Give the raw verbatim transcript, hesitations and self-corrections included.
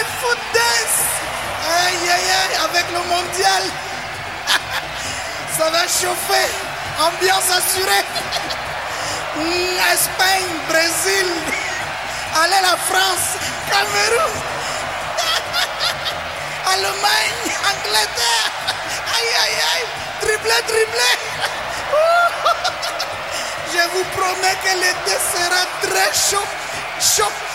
Allez, foot dance. Aïe, aïe, aïe, avec le mondial. Ça va chauffer. Ambiance assurée. Espagne, Brésil. Allez, la France, Cameroun. Allemagne, Angleterre. Aïe, aïe, aïe. Triplé, triplé. Je vous promets que l'été sera très chaud. Chaud.